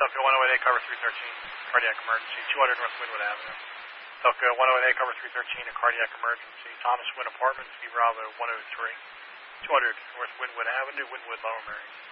Southfield 108, cover 313, cardiac emergency, 200 North Wynwood Avenue. Southfield 108, cover 313, a cardiac emergency, Thomas Wynn Apartments, V Bravo 103, 200 North Wynwood Avenue, Wynwood, Lower Merion.